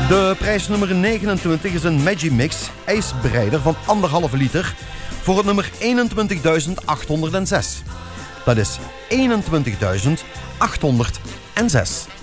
De prijs nummer 29 is een Magimix ijsbereider van 1,5 liter voor het nummer 21.806. Dat is 21.806.